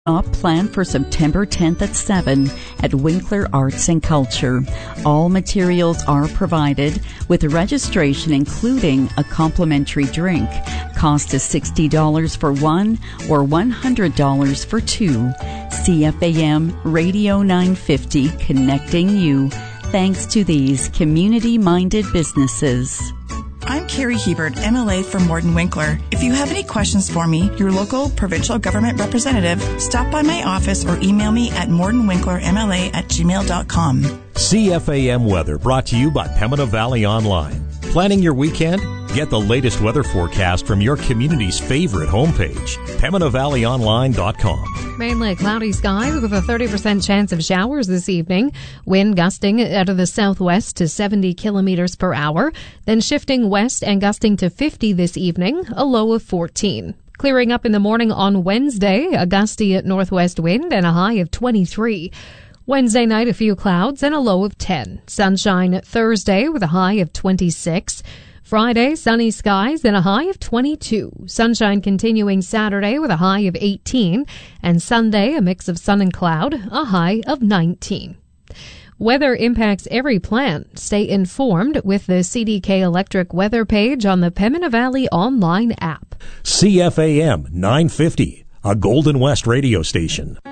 Op planned for September 10th at 7 at Winkler Arts and Culture. All materials are provided with registration including a complimentary drink. Cost is $60 for one or $100 for two. CFAM Radio 950 connecting you thanks to these community-minded businesses. I'm Carrie Hebert, MLA from Morton Winkler. If you have any questions for me, your local provincial government representative, stop by my office or email me at mortonwinklermla@gmail.com. CFAM Weather brought to you by Pembina Valley Online. Planning your weekend? Get the latest weather forecast from your community's favorite homepage, PembinaValleyOnline.com. Mainly cloudy skies with a 30% chance of showers this evening. Wind gusting out of the southwest to 70 kilometers per hour, then shifting west and gusting to 50 this evening, a low of 14. Clearing up in the morning on Wednesday, a gusty northwest wind and a high of 23. Wednesday night, a few clouds and a low of 10. Sunshine Thursday with a high of 26. Friday, sunny skies and a high of 22. Sunshine continuing Saturday with a high of 18. And Sunday, a mix of sun and cloud, a high of 19. Weather impacts every plant. Stay informed with the CDK Electric weather page on the Pembina Valley online app. CFAM 950, a Golden West radio station.